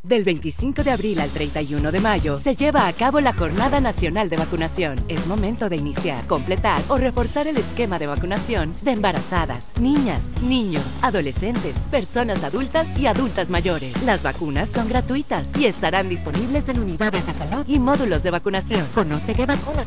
Del 25 de abril al 31 de mayo se lleva a cabo la Jornada Nacional de Vacunación. Es momento de iniciar, completar o reforzar el esquema de vacunación de embarazadas, niñas, niños, adolescentes, personas adultas y adultas mayores. Las vacunas son gratuitas y estarán disponibles en unidades de salud y módulos de vacunación. Conoce qué vacunas